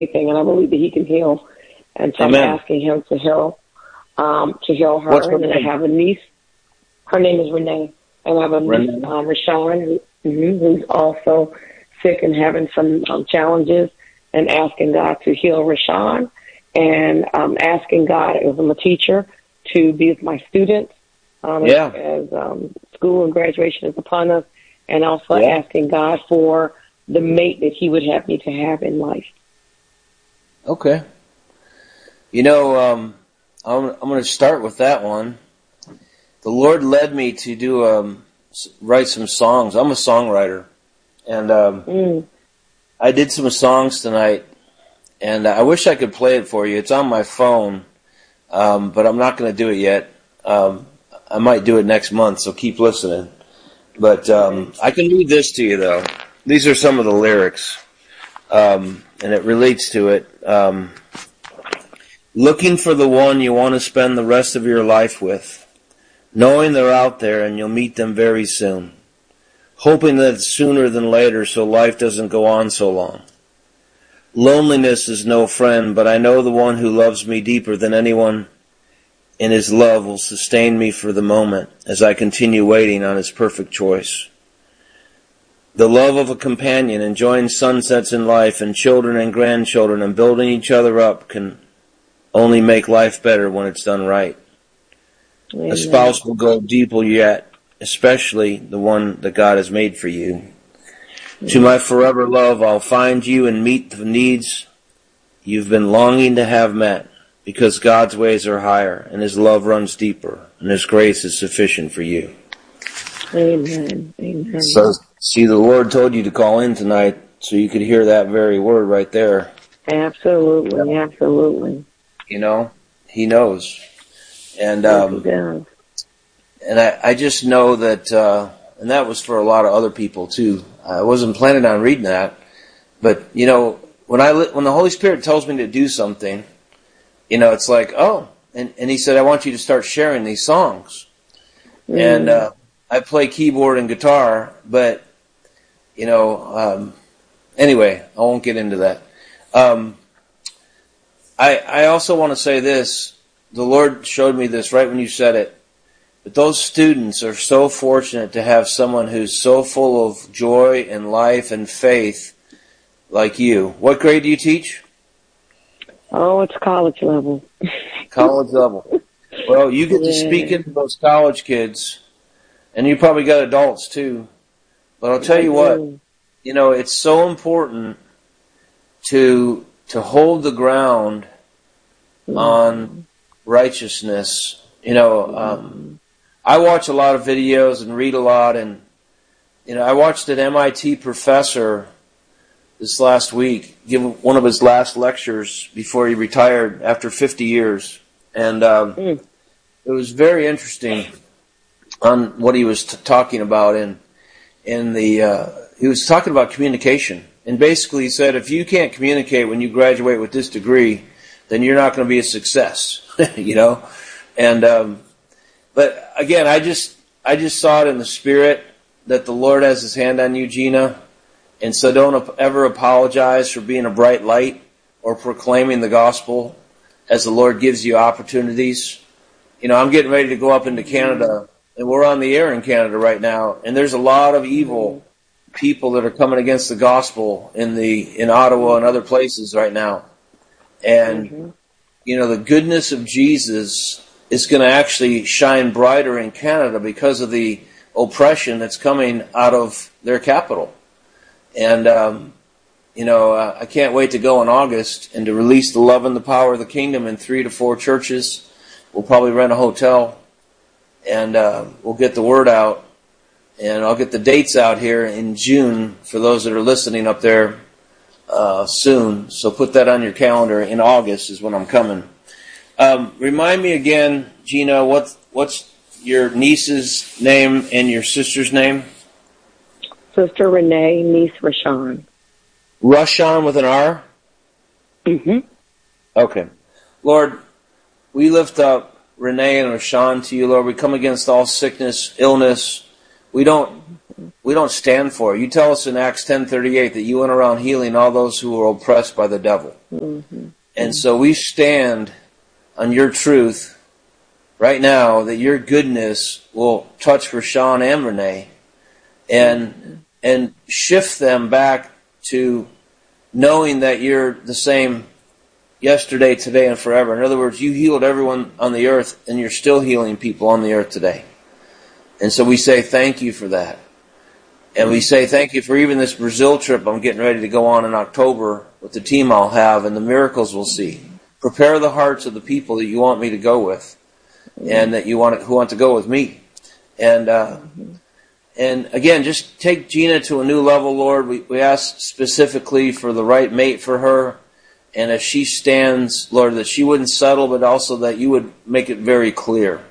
anything, and I believe that He can heal. And so Amen. I'm asking Him to heal her. What's her And then name? I have a niece. Her name is Renee. And I have a niece, Rashawn, who's also sick and having some challenges, and asking God to heal Rashawn, and asking God, as I'm a teacher, to be with my students as school and graduation is upon us, and also asking God for the mate that He would have me to have in life. Okay. You know, I'm going to start with that one. The Lord led me to write some songs. I'm a songwriter, and I did some songs tonight, and I wish I could play it for you. It's on my phone, but I'm not going to do it yet. I might do it next month, so keep listening. But I can read this to you, though. These are some of the lyrics, and it relates to it. Looking for the one you want to spend the rest of your life with, knowing they're out there and you'll meet them very soon, hoping that it's sooner than later so life doesn't go on so long. Loneliness is no friend, but I know the one who loves me deeper than anyone in his love will sustain me for the moment as I continue waiting on his perfect choice. The love of a companion, enjoying sunsets in life and children and grandchildren and building each other up can only make life better when it's done right. Amen. A spouse will go deeper yet, especially the one that God has made for you. Amen. To my forever love, I'll find you and meet the needs you've been longing to have met, because God's ways are higher and His love runs deeper and His grace is sufficient for you. Amen. Amen. So, see, the Lord told you to call in tonight so you could hear that very word right there. Absolutely, absolutely. You know, He knows. And and I just know that, and that was for a lot of other people too. I wasn't planning on reading that, but you know, when the Holy Spirit tells me to do something, you know, it's like, oh, and He said, I want you to start sharing these songs. And I play keyboard and guitar, but you know, anyway, I won't get into that. I also want to say this. The Lord showed me this right when you said it. But those students are so fortunate to have someone who's so full of joy and life and faith like you. What grade do you teach? Oh, it's college level. College level. Well, you get to speak into those college kids, and you probably got adults too. But I'll tell you what, you know, it's so important to hold the ground on righteousness. You know, I watch a lot of videos and read a lot, and you know, I watched an MIT professor this last week give one of his last lectures before he retired after 50 years, and it was very interesting on what he was talking about. He was talking about communication, and basically he said, if you can't communicate when you graduate with this degree, then you're not going to be a success, you know. And but again, I just saw it in the spirit that the Lord has His hand on you, Gina, and so don't ever apologize for being a bright light or proclaiming the gospel as the Lord gives you opportunities. You know, I'm getting ready to go up into Canada, and we're on the air in Canada right now, and there's a lot of evil people that are coming against the gospel in Ottawa and other places right now. And, you know, the goodness of Jesus is going to actually shine brighter in Canada because of the oppression that's coming out of their capital. And, you know, I can't wait to go in August and to release the love and the power of the kingdom in 3 to 4 churches. We'll probably rent a hotel, and we'll get the word out. And I'll get the dates out here in June for those that are listening up there soon. So put that on your calendar. In August is when I'm coming. Remind me again, Gina, what's your niece's name and your sister's name? Sister Renee, niece Rashawn. Rashawn with an R? Mm-hmm. Okay. Lord, we lift up Renee and Rashawn to you, Lord. We come against all sickness, illness. We don't we don't stand for it. You tell us in Acts 10:38 that you went around healing all those who were oppressed by the devil. Mm-hmm. And so we stand on your truth right now that your goodness will touch Rashawn and Renee and shift them back to knowing that you're the same yesterday, today, and forever. In other words, you healed everyone on the earth, and you're still healing people on the earth today. And so we say thank you for that. And we say thank you for even this Brazil trip I'm getting ready to go on in October with the team I'll have and the miracles we'll see. Prepare the hearts of the people that you want me to go with and that who want to go with me. And again, just take Gina to a new level, Lord. We ask specifically for the right mate for her. And as she stands, Lord, that she wouldn't settle, but also that you would make it very clear.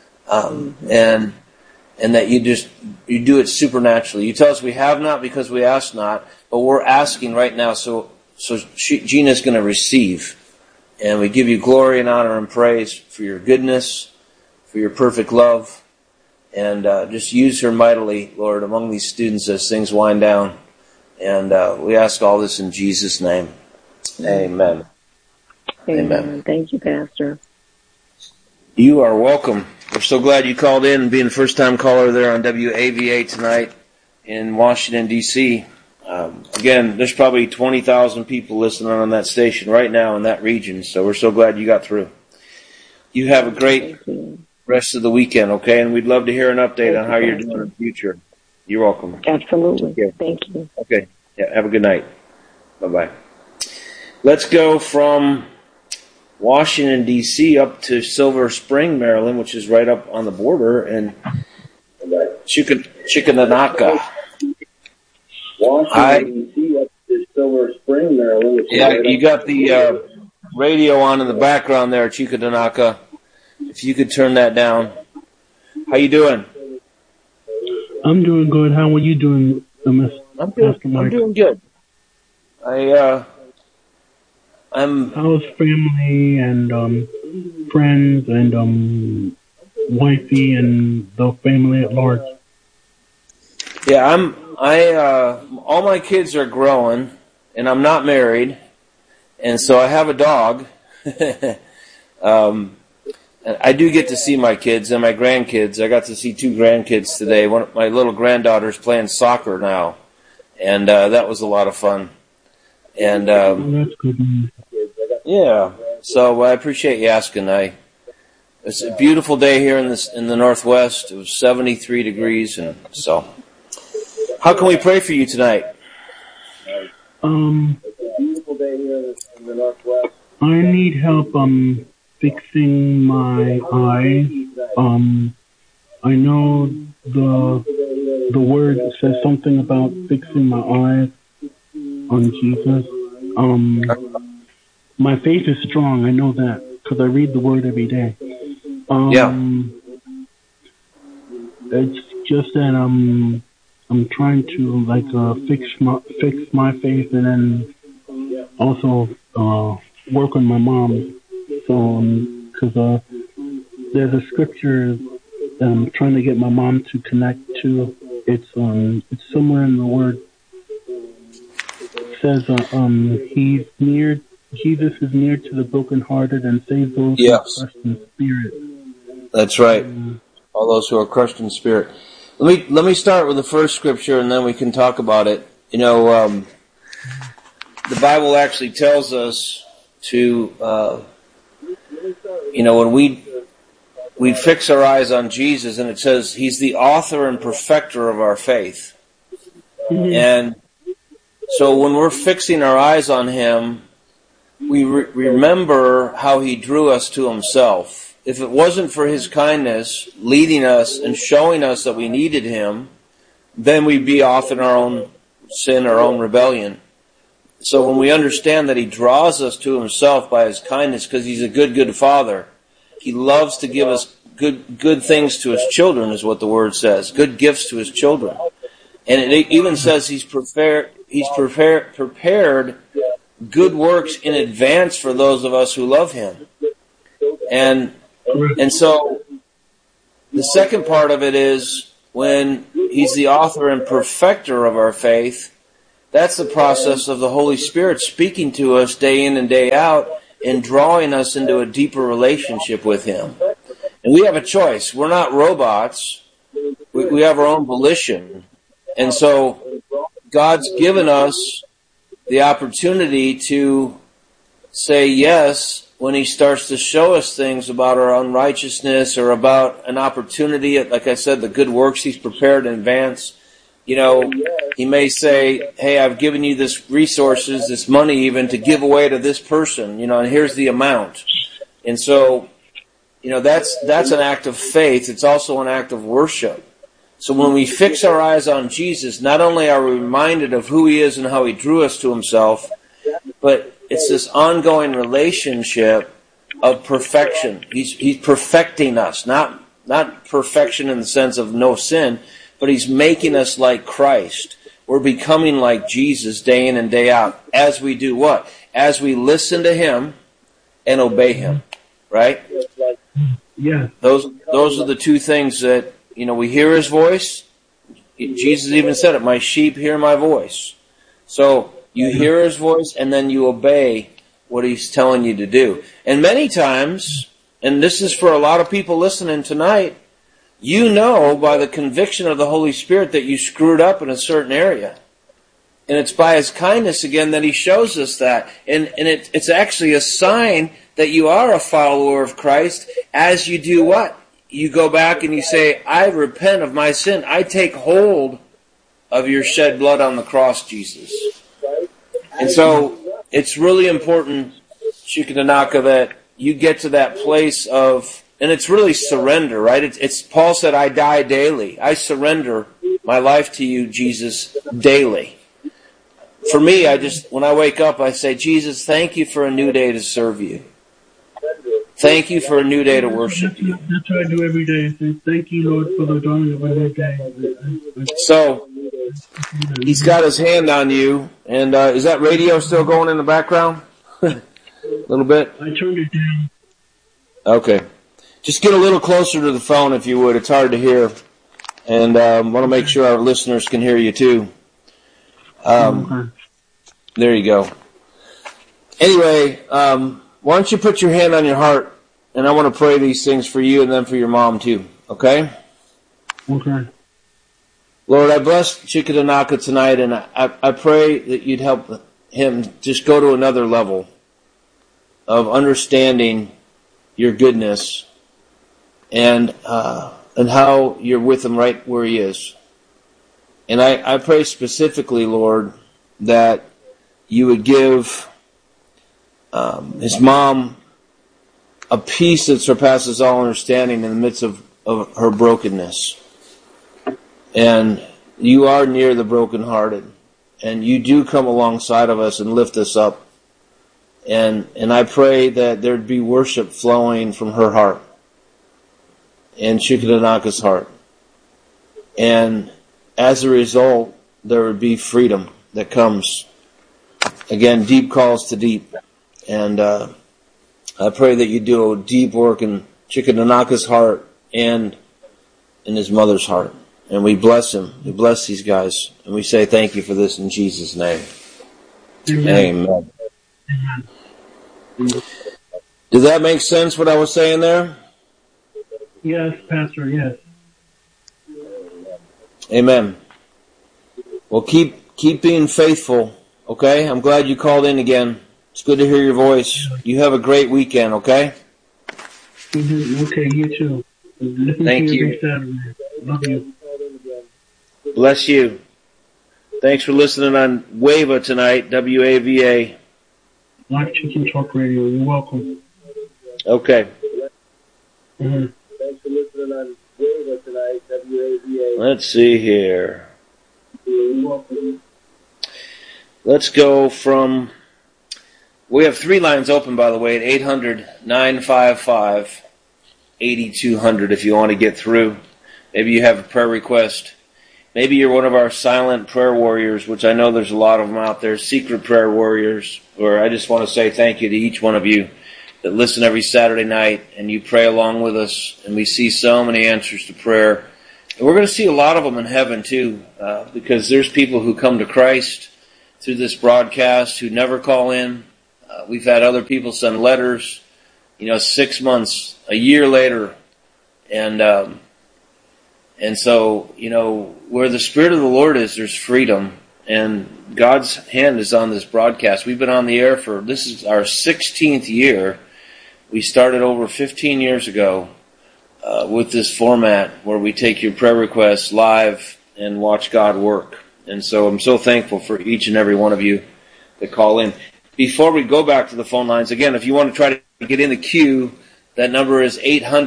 And that you do it supernaturally. You tell us we have not because we ask not, but we're asking right now, so Gina's going to receive. And we give you glory and honor and praise for your goodness, for your perfect love, and just use her mightily, Lord, among these students as things wind down. And we ask all this in Jesus' name. Amen. Amen. Thank you, Pastor. You are welcome. We're so glad you called in and being the first-time caller there on WAVA tonight in Washington, D.C. Again, there's probably 20,000 people listening on that station right now in that region, so we're so glad you got through. You have a great rest of the weekend, okay? And we'd love to hear an update on how you're doing in the future. You're welcome. Absolutely. Thank you. Okay. Yeah, have a good night. Bye-bye. Let's go from Washington, D.C. up to Silver Spring, Maryland, which is right up on the border, and Chickamauga. Washington, D.C. up to Silver Spring, Maryland. You got the radio on in the background there, Chickamauga. If you could turn that down. How you doing? I'm doing good. How are you doing, I'm doing good. How's family and friends and wifey and the family at large? Yeah, all my kids are growing, and I'm not married, and so I have a dog. I do get to see my kids and my grandkids. I got to see 2 grandkids today. One of my little granddaughter's playing soccer now, and that was a lot of fun. And that's good. Yeah, so I appreciate you asking. It's a beautiful day here in the Northwest. It was 73 degrees, and so. How can we pray for you tonight? It's a beautiful day here in the Northwest. I need help fixing my eyes. I know the word says something about fixing my eyes on Jesus. My faith is strong. I know that because I read the word every day. It's just that I'm trying to fix my faith and then also work on my mom. So because there's a scripture that I'm trying to get my mom to connect to. It's somewhere in the word. It says Jesus is near to the brokenhearted and saves those who are crushed in spirit. That's right. All those who are crushed in spirit. Let me start with the first scripture, and then we can talk about it. You know, the Bible actually tells us to, when we fix our eyes on Jesus, and it says He's the author and perfecter of our faith. Mm-hmm. And so when we're fixing our eyes on Him, we remember how He drew us to Himself. If it wasn't for His kindness leading us and showing us that we needed Him, then we'd be off in our own sin, our own rebellion. So when we understand that He draws us to Himself by His kindness because He's a good, good Father, He loves to give us good things to His children, is what the Word says, good gifts to His children. And it even says He's prepared good works in advance for those of us who love Him. And so the second part of it is when He's the author and perfecter of our faith, that's the process of the Holy Spirit speaking to us day in and day out and drawing us into a deeper relationship with Him. And we have a choice. We're not robots. We have our own volition. And so God's given us the opportunity to say yes when He starts to show us things about our unrighteousness or about an opportunity, like I said, the good works He's prepared in advance. You know, He may say, hey, I've given you this resources, this money even, to give away to this person, you know, and here's the amount. And so, you know, that's an act of faith. It's also an act of worship. So when we fix our eyes on Jesus, not only are we reminded of who He is and how He drew us to Himself, but it's this ongoing relationship of perfection. He's perfecting us, not perfection in the sense of no sin, but He's making us like Christ. We're becoming like Jesus day in and day out as we do what? As we listen to Him and obey Him, right? Yeah. Those are the two things that, you know, we hear His voice. Jesus even said it, my sheep hear my voice. So you hear His voice and then you obey what He's telling you to do. And many times, and this is for a lot of people listening tonight, you know by the conviction of the Holy Spirit that you screwed up in a certain area. And it's by His kindness again that He shows us that. And it's actually a sign that you are a follower of Christ as you do what? You go back and you say, I repent of my sin. I take hold of your shed blood on the cross, Jesus. And so it's really important, Chukwuemeka, that you get to that place of, and it's really surrender, right? It's Paul said, I die daily. I surrender my life to you, Jesus, daily. For me, when I wake up, I say, Jesus, thank you for a new day to serve you. Thank you for a new day to worship you. That's what I do every day. Thank you, Lord, for the dawning of a new day. So, He's got His hand on you, and is that radio still going in the background? A little bit? I turned it down. Okay. Just get a little closer to the phone if you would. It's hard to hear. And I want to make sure our listeners can hear you too. Okay. There you go. Anyway, why don't you put your hand on your heart, and I want to pray these things for you and then for your mom too, okay? Okay. Lord, I bless Chukwuemeka tonight, and I pray that you'd help him just go to another level of understanding your goodness and how you're with him right where he is. And I pray specifically, Lord, that you would give his mom a peace that surpasses all understanding in the midst of her brokenness. And you are near the brokenhearted, and you do come alongside of us and lift us up. And I pray that there'd be worship flowing from her heart and Chukwuemeka's heart. And as a result, there would be freedom that comes. Again, deep calls to deep. And I pray that you do a deep work in Chukwuemeka's heart and in his mother's heart. And we bless him. We bless these guys. And we say thank you for this in Jesus' name. Amen. Amen. Did that make sense, what I was saying there? Yes, Pastor, yes. Amen. Well, keep being faithful, okay? I'm glad you called in again. It's good to hear your voice. You have a great weekend, okay? Okay, you too. Thank you. Love you. Bless you. Thanks for listening on WAVA tonight, WAVA. Live Chicken Talk Radio. You're welcome. Okay. Mm-hmm. Thanks for listening on WAVA tonight, WAVA. Let's see here. You're welcome. Let's go from... We have 3 lines open, by the way, at 800-955-8200 if you want to get through. Maybe you have a prayer request. Maybe you're one of our silent prayer warriors, which I know there's a lot of them out there, secret prayer warriors, or I just want to say thank you to each one of you that listen every Saturday night and you pray along with us, and we see so many answers to prayer. We're going to see a lot of them in heaven, too, because there's people who come to Christ through this broadcast who never call in. We've had other people send letters, 6 months, a year later. And so, where the Spirit of the Lord is, there's freedom. And God's hand is on this broadcast. We've been on the air this is our 16th year. We started over 15 years ago with this format where we take your prayer requests live and watch God work. And so I'm so thankful for each and every one of you that call in. Before we go back to the phone lines, again, if you want to try to get in the queue, that number is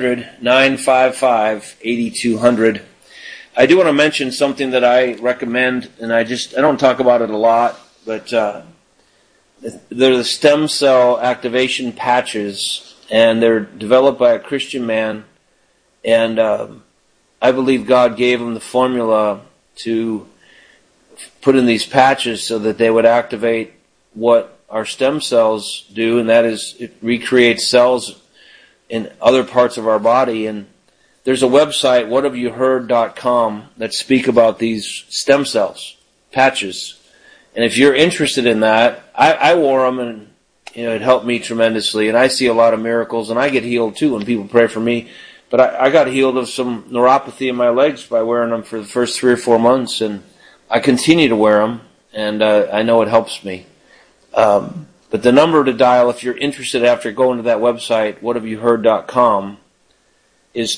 800-955-8200. I do want to mention something that I recommend, and I don't talk about it a lot, but they're the stem cell activation patches, and they're developed by a Christian man, and I believe God gave him the formula to put in these patches so that they would activate what our stem cells do, and that is it recreates cells in other parts of our body. And there's a website, whathaveyouheard.com, that speak about these stem cells, patches. And if you're interested in that, I wore them, and it helped me tremendously. And I see a lot of miracles, and I get healed too when people pray for me. But I got healed of some neuropathy in my legs by wearing them for the first 3 or 4 months, and I continue to wear them, and I know it helps me. But the number to dial if you're interested after going to that website, whathaveyouheard.com, is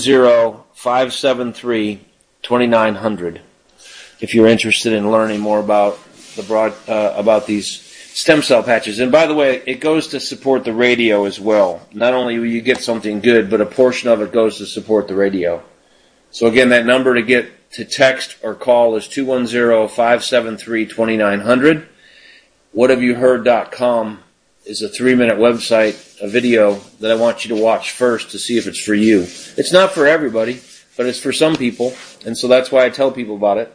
210-573-2900. If you're interested in learning more about about these stem cell patches. And by the way, it goes to support the radio as well. Not only will you get something good, but a portion of it goes to support the radio. So again, that number to get to text or call is 210-573-2900. Whathaveyouheard.com is a 3-minute website, a video that I want you to watch first to see if it's for you. It's not for everybody, but it's for some people, and so that's why I tell people about it.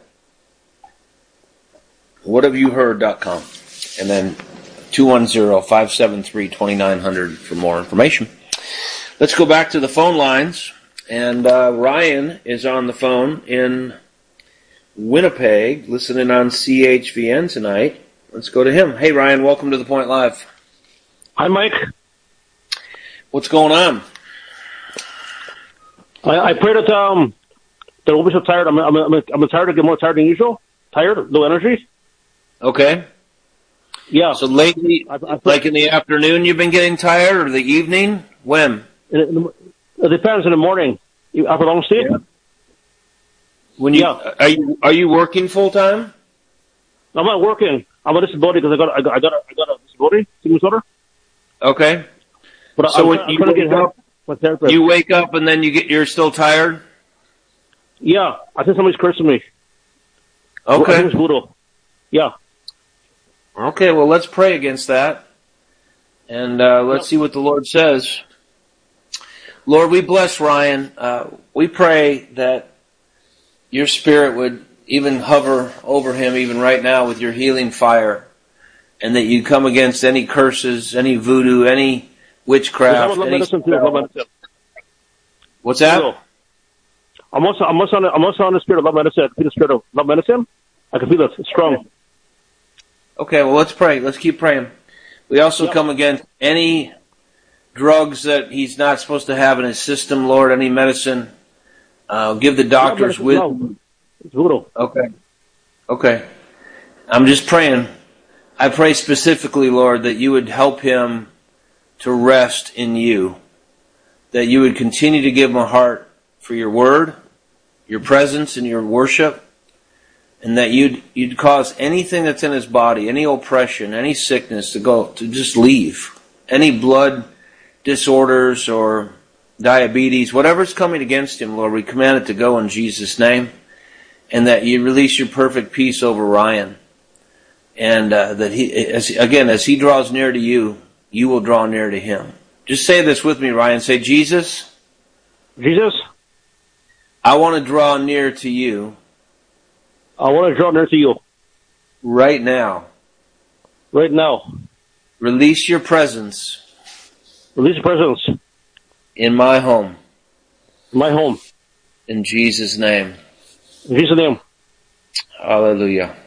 Whathaveyouheard.com, and then 210-573-2900 for more information. Let's go back to the phone lines, and Ryan is on the phone in Winnipeg, listening on CHVN tonight. Let's go to him. Hey, Ryan, welcome to The Point Live. Hi, Mike. What's going on? I pray that I won't be so tired. I'm tired. I get more tired than usual. Tired, low energy. Okay. Yeah. So lately, like in the afternoon, you've been getting tired, or the evening? When? It depends. In the morning, after a long sleep. Yeah. When you are you working full time? I'm not working. I'm on disability because I got a disability, sickness disorder. Okay. But so when you wake up, you wake up and then you're still tired? Yeah. I think somebody's cursing me. Okay. I think it's voodoo. Yeah. Okay, well, let's pray against that. And let's see what the Lord says. Lord, we bless Ryan. We pray that your Spirit would even hover over him even right now with your healing fire, and that you come against any curses, any voodoo, any witchcraft. What's that? I'm also on the spirit of love medicine. I can feel the spirit of love medicine. I can feel it. It's strong. Okay, well, let's pray. Let's keep praying. We also come against any drugs that he's not supposed to have in his system, Lord, any medicine. Give the doctors wisdom. It's voodoo. Okay. I'm just praying. I pray specifically, Lord, that you would help him to rest in you, that you would continue to give him a heart for your word, your presence, and your worship, and that you'd cause anything that's in his body, any oppression, any sickness to just leave. Any blood disorders or diabetes, whatever's coming against him, Lord, we command it to go in Jesus' name, and that you release your perfect peace over Ryan. And that as he draws near to you, you will draw near to him. Just say this with me, Ryan. Say, Jesus. Jesus. I want to draw near to you. I want to draw near to you. Right now. Right now. Release your presence. Release your presence. In my home. In my home. In Jesus' name. In Jesus' name. Hallelujah.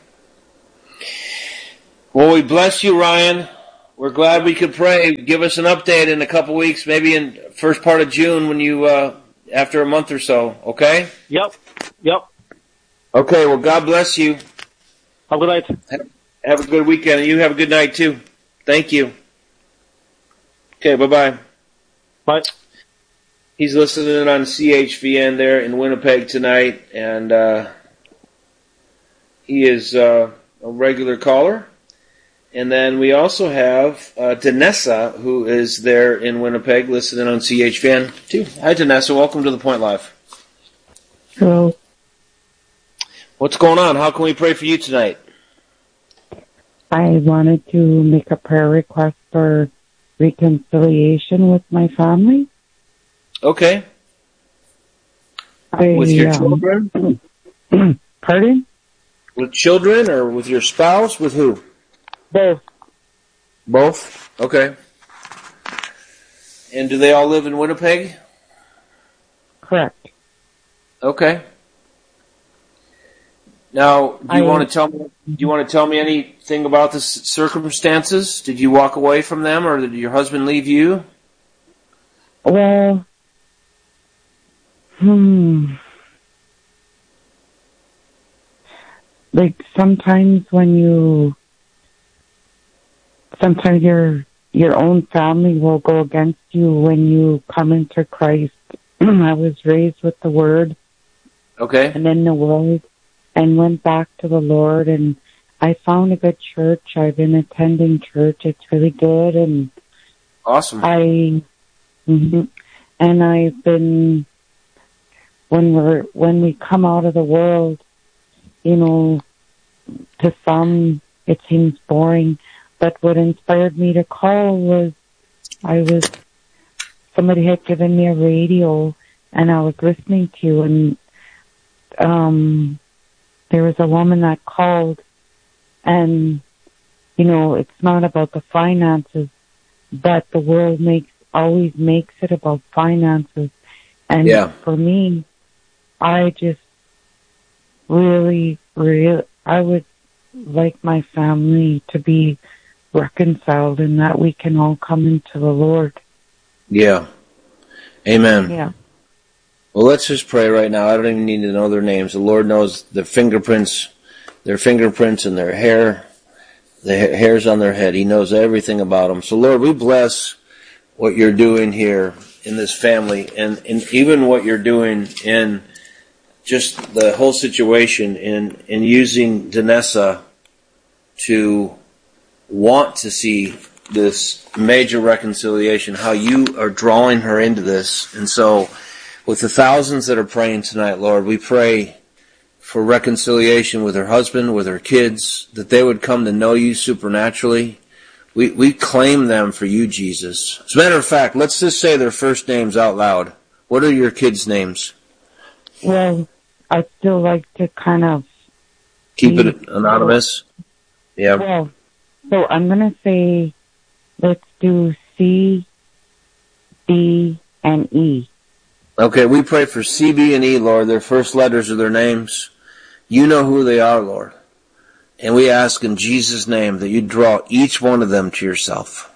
Well, we bless you, Ryan. We're glad we could pray. Give us an update in a couple weeks, maybe in first part of June when you, after a month or so, okay? Yep. Okay, well, God bless you. Have a good night. Have a good weekend, and you have a good night, too. Thank you. Okay, bye-bye. Bye. He's listening on CHVN there in Winnipeg tonight, and he is a regular caller. And then we also have Danessa, who is there in Winnipeg, listening on CHVN too. Hi, Danessa. Welcome to The Point Live. Hello. What's going on? How can we pray for you tonight? I wanted to make a prayer request for reconciliation with my family. Okay. With your children? Pardon? With children or with your spouse? With who? Both. Both? Okay. And do they all live in Winnipeg? Correct. Okay. Now, do you want to tell me anything about the circumstances? Did you walk away from them, or did your husband leave you? Well, like sometimes your own family will go against you when you come into Christ. I was raised with the Word, okay, and in the world, and went back to the Lord, and I found a good church. I've been attending church. It's really good, and awesome. And I've been, when we come out of the world, you know, to some it seems boring, but what inspired me to call was somebody had given me a radio and I was listening to, and there was a woman that called, and you know, it's not about the finances, but the world always makes it about finances. And for me, I just really, I would like my family to be reconciled and that we can all come into the Lord. Yeah. Amen. Yeah. Well, let's just pray right now. I don't even need to know their names. The Lord knows their fingerprints and their hair, the hairs on their head. He knows everything about them. So, Lord, we bless what you're doing here in this family, and even what you're doing in just the whole situation in using Danessa to want to see this major reconciliation, how you are drawing her into this. And so with the thousands that are praying tonight, Lord, we pray for reconciliation with her husband, with her kids, that they would come to know you supernaturally. We claim them for you, Jesus. As a matter of fact, let's just say their first names out loud. What are your kids' names? Well, I'd still like to kind of keep it anonymous. Yeah. Well, so I'm going to say, let's do C, B, and E. Okay, we pray for C, B, and E, Lord. Their first letters of their names. You know who they are, Lord. And we ask in Jesus' name that you draw each one of them to yourself.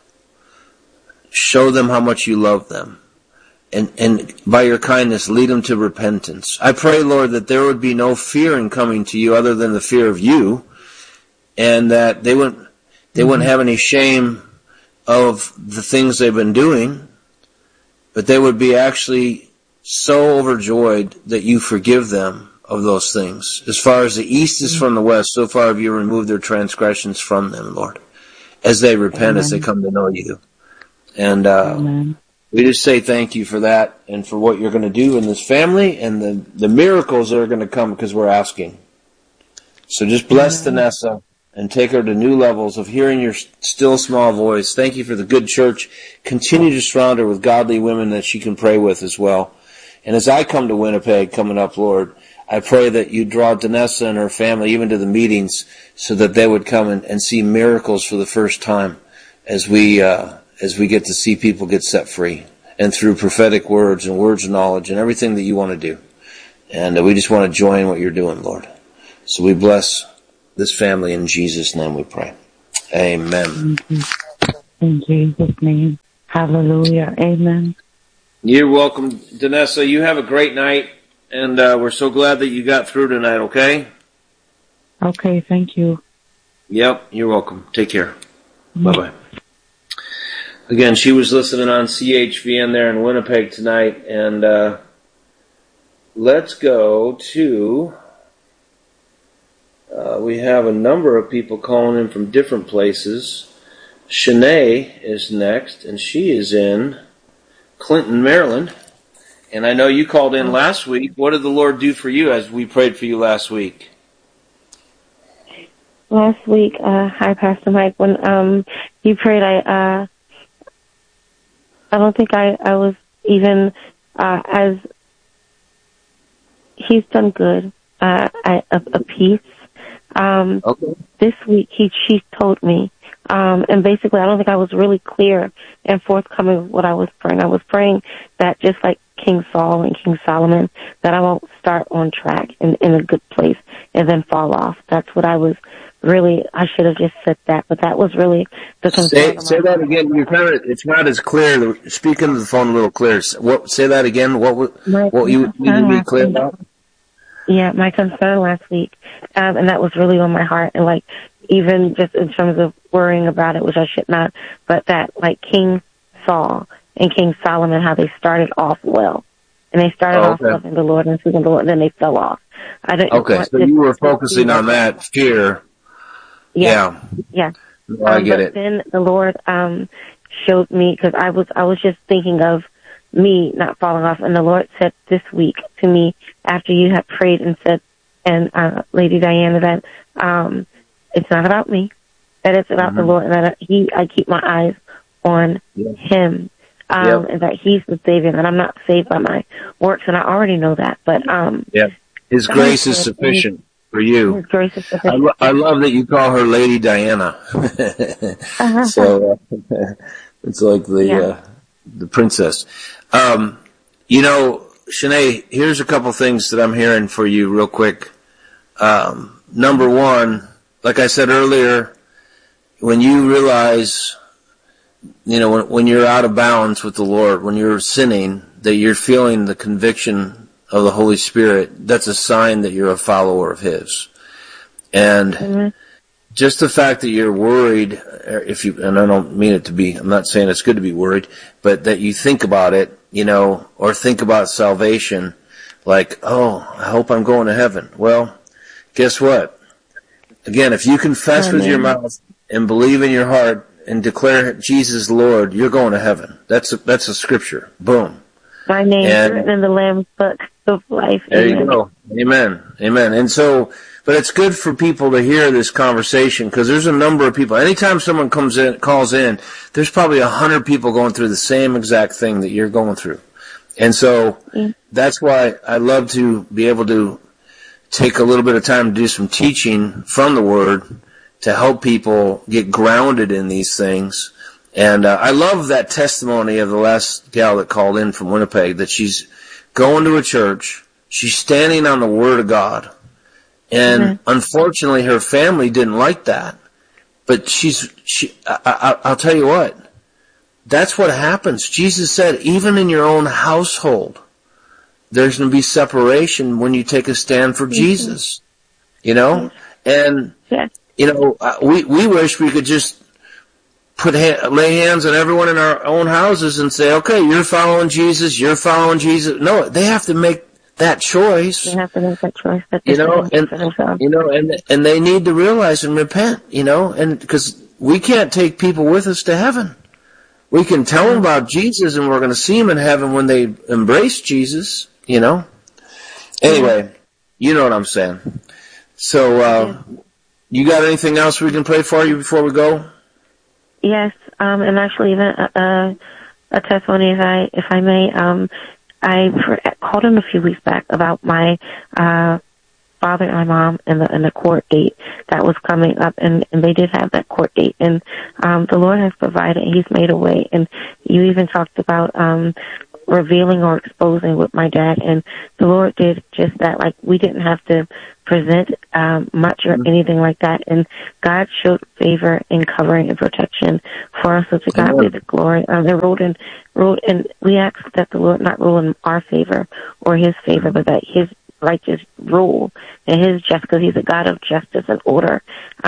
Show them how much you love them. And by your kindness, lead them to repentance. I pray, Lord, that there would be no fear in coming to you other than the fear of you, and that they wouldn't have any shame of the things they've been doing, but they would be actually so overjoyed that you forgive them of those things. As far as the east is from the west, so far have you removed their transgressions from them, Lord, as they repent, Amen. As they come to know you. And we just say thank you for that and for what you're going to do in this family and the miracles that are going to come because we're asking. So just bless Danessa and take her to new levels of hearing your still small voice. Thank you for the good church. Continue to surround her with godly women that she can pray with as well. And as I come to Winnipeg coming up, Lord, I pray that you draw Danessa and her family even to the meetings so that they would come and see miracles for the first time as we get to see people get set free and through prophetic words and words of knowledge and everything that you want to do. And we just want to join what you're doing, Lord. So we bless this family in Jesus' name we pray. Amen. In Jesus' name. Hallelujah. Amen. You're welcome, Danessa. You have a great night, and we're so glad that you got through tonight, okay? Okay, thank you. Yep, you're welcome. Take care. Bye-bye. Again, she was listening on CHVN there in Winnipeg tonight, and let's go to... we have a number of people calling in from different places. Shanae is next, and she is in Clinton, Maryland. And I know you called in last week. What did the Lord do for you as we prayed for you last week? Last week, hi, Pastor Mike. When you prayed, I don't think I was even as he's done good. A peace. Okay. This week she told me, and basically I don't think I was really clear and forthcoming with what I was praying. I was praying that just like King Saul and King Solomon, that I won't start on track in a good place and then fall off. That's what I was really, I should have just said that, but that was really the concern. Say that again. It's not as clear. Speak into the phone a little clearer. Say that again. What you need to be clear about? Yeah, my concern last week, and that was really on my heart, and like, even just in terms of worrying about it, which I should not, but that like King Saul and King Solomon, how they started off well, and they started off loving the Lord and seeking the Lord, and then they fell off. Okay, so you were focusing on that fear. Yeah. No, I get it. Then the Lord showed me, because I was just thinking of me not falling off, and the Lord said this week to me, after you had prayed and said, and Lady Diana, that it's not about me, that it's about the Lord, and that I keep my eyes on Him, and that He's the Savior, and that I'm not saved by my works, and I already know that, but His grace is sufficient for you. His grace is sufficient. I love that you call her Lady Diana. So it's like the princess. Shanae, here's a couple things that I'm hearing for you real quick. Number one, like I said earlier, when you realize, when you're out of bounds with the Lord, when you're sinning, that you're feeling the conviction of the Holy Spirit, that's a sign that you're a follower of His. And just the fact that you're worried, and I don't mean it to be, I'm not saying it's good to be worried, but that you think about it, or think about salvation, like, I hope I'm going to heaven. Well, guess what? Again, if you confess with your mouth and believe in your heart and declare Jesus Lord, you're going to heaven. That's a scripture. Boom. My name is written in the Lamb's book of life. There you go. Amen. And so, but it's good for people to hear this conversation, because there's a number of people. Anytime someone calls in, there's probably 100 people going through the same exact thing that you're going through. And so that's why I love to be able to take a little bit of time to do some teaching from the Word to help people get grounded in these things. And I love that testimony of the last gal that called in from Winnipeg, that she's going to a church, she's standing on the Word of God, and unfortunately her family didn't like that. But I'll tell you what, that's what happens. Jesus said, even in your own household, there's going to be separation when you take a stand for Jesus, and, we wish we could just lay hands on everyone in our own houses and say, okay, you're following Jesus, you're following Jesus. No, they have to make that choice. They have to make that choice. And they need to realize and repent, and because we can't take people with us to heaven. We can tell them about Jesus, and we're going to see them in heaven when they embrace Jesus, Anyway, you know what I'm saying. So, you got anything else we can pray for you before we go? Yes, and actually even a testimony, if I may. I called in a few weeks back about my father and my mom and the court date that was coming up, and they did have that court date, and the Lord has provided. He's made a way, and you even talked about revealing or exposing with my dad, and the Lord did just that. Like, we didn't have to present much or anything like that, and God showed favor in covering and protection for us. So to God be the glory. It ruled, and we ask that the Lord not rule in our favor or His favor, but that His righteous rule and His just, because He's a God of justice and order.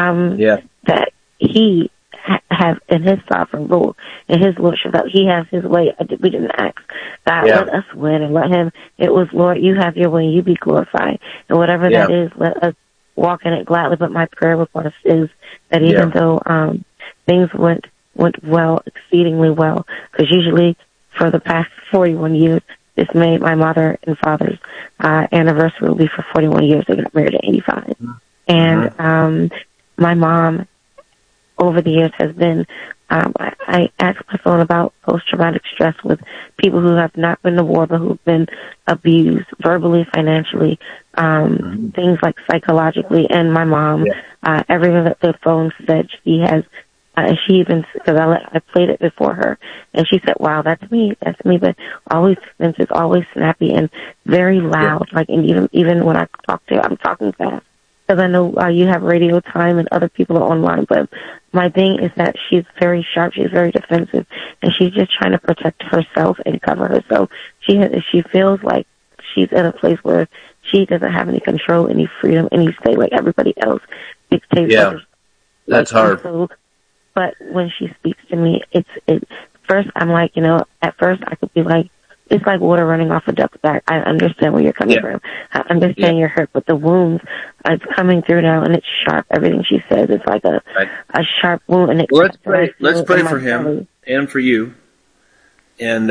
That He have in His sovereign rule and His lordship, that He has His way. We didn't ask God, let us win, and let Him. It was, Lord, you have your way, you be glorified, and whatever that is, let us walk in it gladly. But my prayer with us is that even though things went well, exceedingly well, because usually for the past 41 years, this May, my mother and father's anniversary will be for 41 years. They got married at 85, and my mom, over the years, has been, I asked my phone about post-traumatic stress with people who have not been to war, but who've been abused verbally, financially, things like psychologically. And my mom, everything that the phone said she has, she even, because I played it before her, and she said, wow, that's me, but always, Vince, always snappy and very loud. Like, and even when I talk to her, I'm talking fast. Because I know you have radio time and other people are online, but my thing is that she's very sharp, she's very defensive, and she's just trying to protect herself and cover herself. She feels like she's in a place where she doesn't have any control, any freedom, any say, like everybody else dictates. Yeah, that's hard. So, but when she speaks to me, it's first I'm like, at first I could be like, it's like water running off a duck's back. I understand where you're coming from. I understand you're hurt, but the wounds, it's coming through now, and it's sharp. Everything she says, it's like a sharp wound. And let's pray for him and for you. And,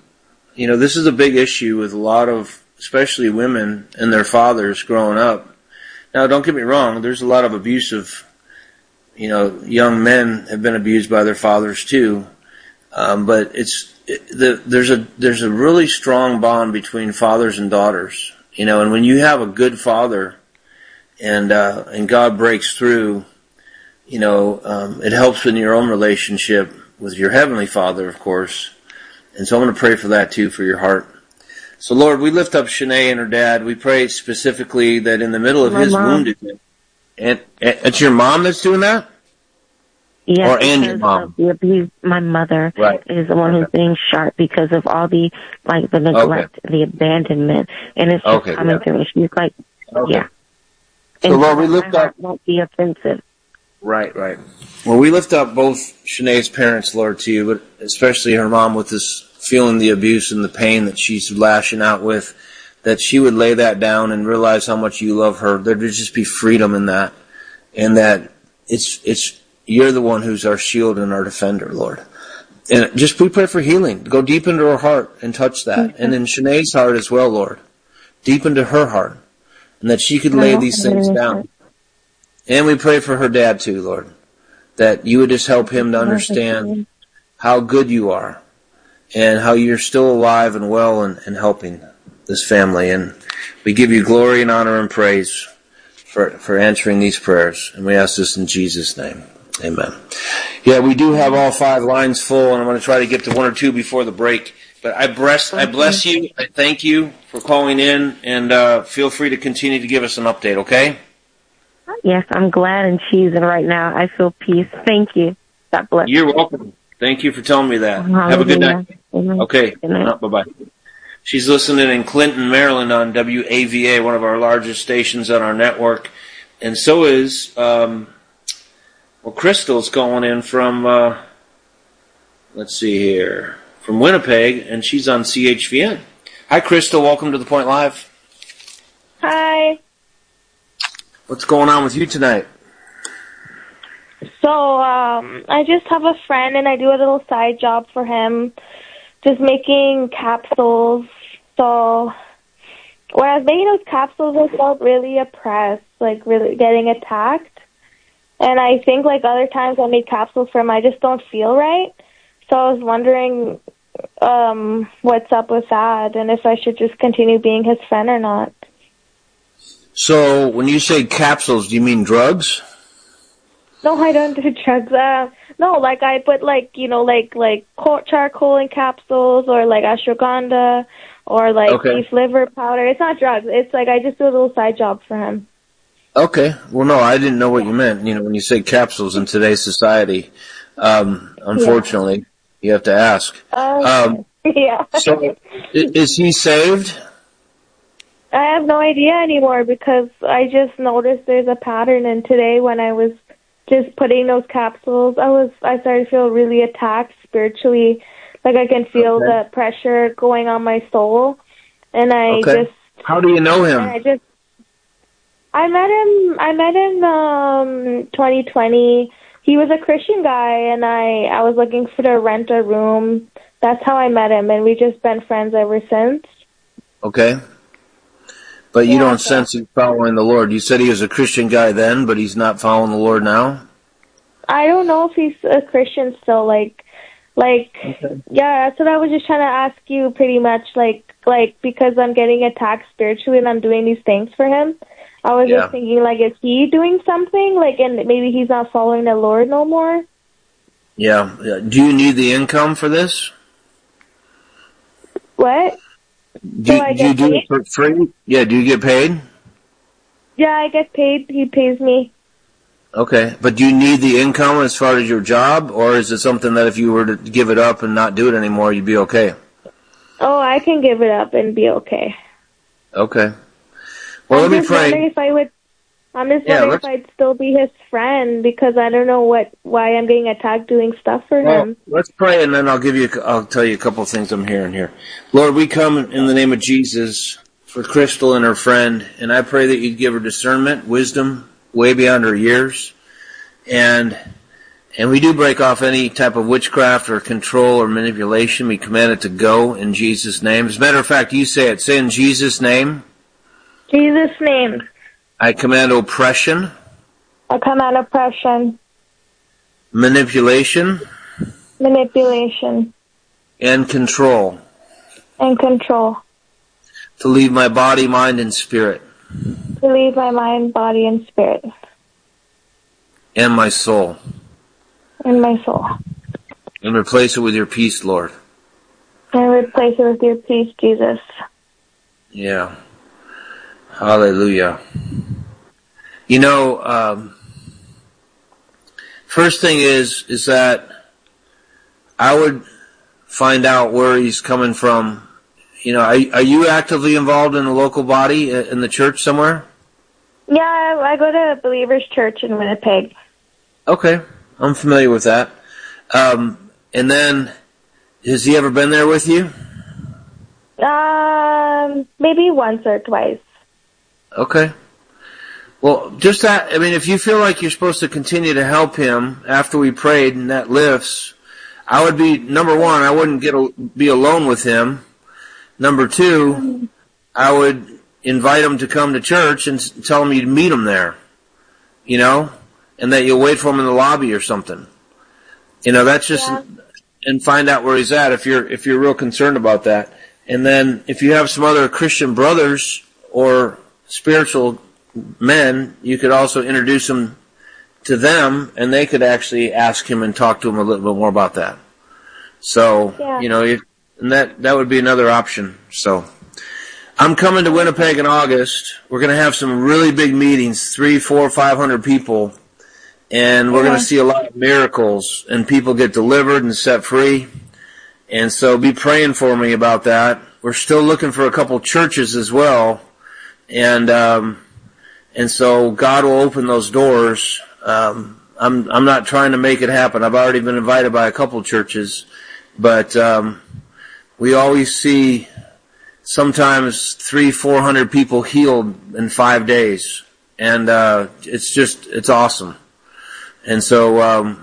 this is a big issue with a lot of, especially women and their fathers growing up. Now, don't get me wrong. There's a lot of abusive, young men have been abused by their fathers too. But there's a really strong bond between fathers and daughters, and when you have a good father and God breaks through, it helps in your own relationship with your heavenly Father, of course. And so I'm going to pray for that too, for your heart. So Lord, we lift up Shanae and her dad. We pray specifically that in the middle of his woundedness, and it's your mom that's doing that? Yes, and your mom. The abuse, my mother is the one who's being sharp because of all the neglect, the abandonment, and it's just coming through. And she's like, So Lord, we lift up. Won't be offensive. Right. Well, we lift up both Shanae's parents, Lord, to you, but especially her mom with this feeling the abuse and the pain that she's lashing out with. That she would lay that down and realize how much you love her. There would just be freedom in that, and that it's. You're the one who's our shield and our defender, Lord. And just we pray for healing. Go deep into her heart and touch that. And in Shanae's heart as well, Lord. Deep into her heart. And that she could lay these things down. And we pray for her dad too, Lord. That you would just help him to understand how good you are. And how you're still alive and well and helping this family. And we give you glory and honor and praise for answering these prayers. And we ask this in Jesus' name. Amen. Yeah, we do have all 5 lines full, and I'm going to try to get to 1 or 2 before the break. But I bless you. I thank you for calling in, and feel free to continue to give us an update, okay? Yes, I'm glad and cheesing right now. I feel peace. Thank you. God bless. You're welcome. Thank you for telling me that. Have a good night. Okay. Good night. Bye-bye. She's listening in Clinton, Maryland on WAVA, one of our largest stations on our network. And so is... Crystal's calling in from, let's see here, from Winnipeg, and she's on CHVN. Hi, Crystal. Welcome to The Point Live. Hi. What's going on with you tonight? So, I just have a friend, and I do a little side job for him, just making capsules. So, when I was making those capsules, I felt really oppressed, like really getting attacked. And I think, like other times I made capsules for him, I just don't feel right. So I was wondering what's up with that and if I should just continue being his friend or not. So when you say capsules, do you mean drugs? No, I don't do drugs. No, like I put like charcoal in capsules, or like ashwagandha, or like beef liver powder. It's not drugs. It's like I just do a little side job for him. Okay. Well, no, I didn't know what you meant. When you say capsules in today's society, unfortunately, you have to ask. Yeah. So, is he saved? I have no idea anymore, because I just noticed there's a pattern, and today when I was just putting those capsules, I started to feel really attacked spiritually. Like I can feel the pressure going on my soul, and I just. How do you know him? I met him 2020. He was a Christian guy, and I was looking to rent a room. That's how I met him, and we've just been friends ever since. Okay. But you don't sense he's following the Lord. You said he was a Christian guy then, but he's not following the Lord now? I don't know if he's a Christian still. Yeah, that's what I was just trying to ask you pretty much, because I'm getting attacked spiritually and I'm doing these things for him. I was just thinking, is he doing something? And maybe he's not following the Lord no more? Yeah. Do you need the income for this? What? Do you do it for free? Yeah, do you get paid? Yeah, I get paid. He pays me. Okay, but do you need the income as far as your job, or is it something that if you were to give it up and not do it anymore, you'd be okay? Oh, I can give it up and be okay. Okay. Well, let me pray. I'm just wondering if I'd still be his friend, because I don't know why I'm getting attacked doing stuff for him. Let's pray, and then I'll tell you a couple of things I'm hearing here. Lord, we come in the name of Jesus for Crystal and her friend, and I pray that you'd give her discernment, wisdom, way beyond her years, and we do break off any type of witchcraft or control or manipulation. We command it to go in Jesus' name. As a matter of fact, you say it. Say in Jesus' name. Jesus' name. I command oppression. I command oppression. Manipulation. Manipulation. And control. And control. To leave my body, mind, and spirit. To leave my mind, body, and spirit. And my soul. And my soul. And replace it with your peace, Lord. And replace it with your peace, Jesus. Yeah. Hallelujah. First thing is that I would find out where he's coming from. Are you actively involved in a local body in the church somewhere? Yeah, I go to Believers Church in Winnipeg. Okay, I'm familiar with that. And then, has he ever been there with you? Maybe once or twice. Okay. Well, just that, if you feel like you're supposed to continue to help him after we prayed and that lifts, I would be, number one, I wouldn't be alone with him. Number two, I would invite him to come to church and tell him you'd meet him there, and that you'll wait for him in the lobby or something. That's just, and find out where he's at if you're real concerned about that. And then if you have some other Christian brothers or spiritual men, you could also introduce him to them, and they could actually ask him and talk to him a little bit more about that. So, and that would be another option. So, I'm coming to Winnipeg in August. We're going to have some really big meetings, 300, 400, 500 people, and we're going to see a lot of miracles, and people get delivered and set free. And so be praying for me about that. We're still looking for a couple churches as well. And so God will open those doors. I'm not trying to make it happen. I've already been invited by a couple churches, but we always see sometimes 300-400 people healed in 5 days, and it's awesome. And so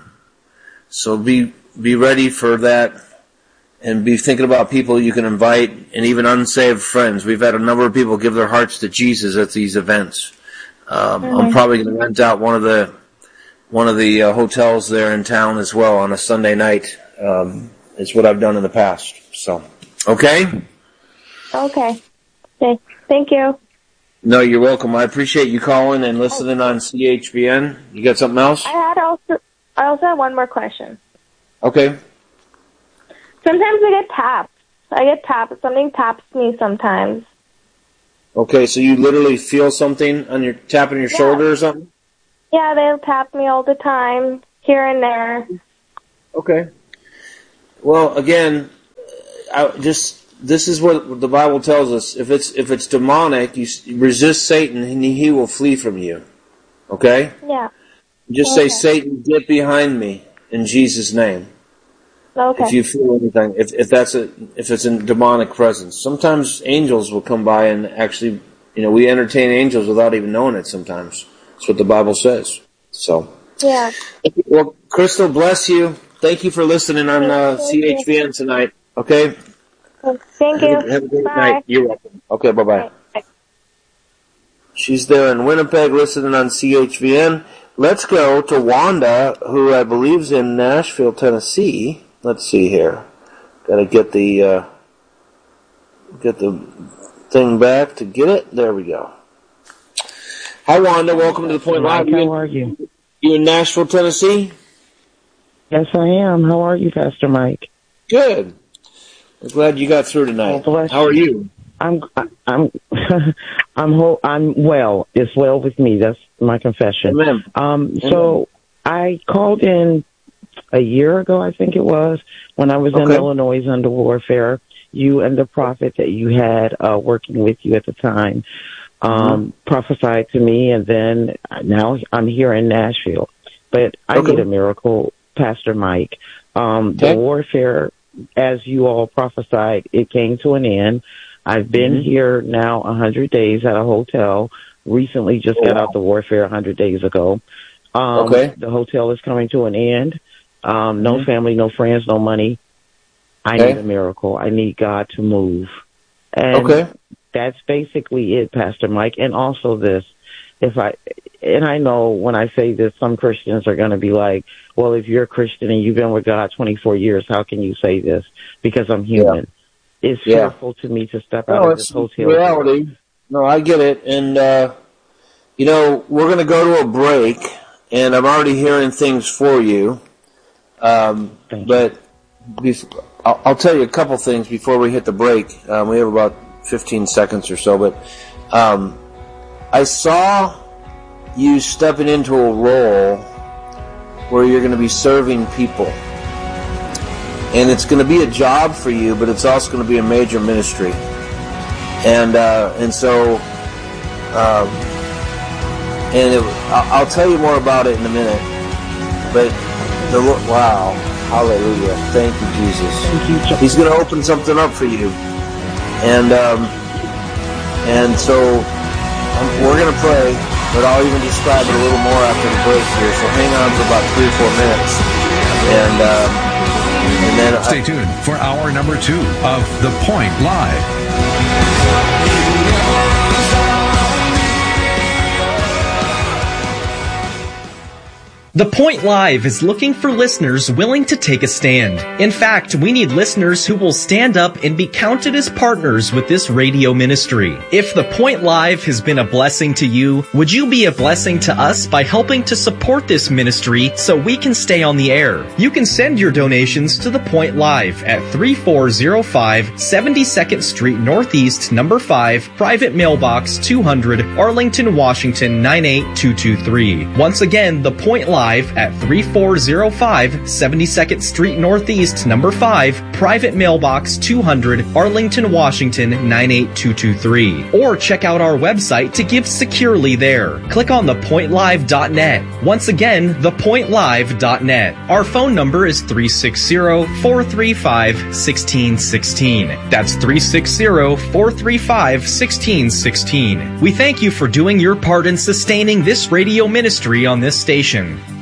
be ready for that. And be thinking about people you can invite, and even unsaved friends. We've had a number of people give their hearts to Jesus at these events. I'm probably going to rent out one of the hotels there in town as well on a Sunday night. It's what I've done in the past. So, okay? Okay. Thank you. No, you're welcome. I appreciate you calling and listening on CHBN. You got something else? I I also have one more question. Okay. Sometimes I get tapped. Something taps me sometimes. Okay, so you literally feel something on your tapping your shoulder or something? Yeah, they'll tap me all the time, here and there. Okay. Well, again, this is what the Bible tells us. If it's demonic, you resist Satan, and he will flee from you. Okay? Yeah. Just say, Satan, get behind me in Jesus' name. Okay. If you feel anything, if it's a demonic presence, sometimes angels will come by and actually, we entertain angels without even knowing it. Sometimes that's what the Bible says. So. Yeah. Well, Crystal, bless you. Thank you for listening on CHVN tonight. Okay. Thank you. Have a great Bye. night. You're welcome. Okay. Bye. She's there in Winnipeg listening on CHVN. Let's go to Wanda, who I believe is in Nashville, Tennessee. Let's see here. Got to get the thing back to get it. There we go. Hi, Wanda. Welcome to the Point Live. How are you? You in Nashville, Tennessee? Yes, I am. How are you, Pastor Mike? Good. I'm glad you got through tonight. How are you? I'm well. It's well with me. That's my confession. Amen. So I called in a year ago, I think it was, when I was in Illinois under warfare. You and the prophet that you had working with you at the time prophesied to me, and then now I'm here in Nashville. But I need a miracle, Pastor Mike. The warfare, as you all prophesied, it came to an end. I've been here now 100 days at a hotel. Recently just got out the warfare 100 days ago. The hotel is coming to an end. No family, no friends, no money. I need a miracle. I need God to move. And that's basically it, Pastor Mike. And also this, I know when I say this, some Christians are going to be like, well, if you're a Christian and you've been with God 24 years, how can you say this? Because I'm human. Yeah. It's fearful to me to step out of this hotel. Reality. No, I get it. And, we're going to go to a break, and I'm already hearing things for you. But I'll tell you a couple things before we hit the break. We have about 15 seconds or so. But I saw you stepping into a role where you're going to be serving people. And it's going to be a job for you, but it's also going to be a major ministry. And I'll tell you more about it in a minute. But wow, hallelujah! Thank you, Jesus. Thank you. He's going to open something up for you, and so we're going to pray, but I'll even describe it a little more after the break here. So hang on for about 3 or 4 minutes, and then stay tuned for hour number 2 of The Point Live. The Point Live is looking for listeners willing to take a stand. In fact, we need listeners who will stand up and be counted as partners with this radio ministry. If The Point Live has been a blessing to you, would you be a blessing to us by helping to support this ministry so we can stay on the air? You can send your donations to The Point Live at 3405 72nd Street Northeast, number 5, Private Mailbox 200, Arlington, Washington 98223. Once again, The Point Live at 3405 72nd Street Northeast, number 5, Private Mailbox 200, Arlington, Washington 98223. Or check out our website to give securely there. Click on thepointlive.net. Once again, thepointlive.net. Our phone number is 360-435-1616. That's 360-435-1616. We thank you for doing your part in sustaining this radio ministry on this station.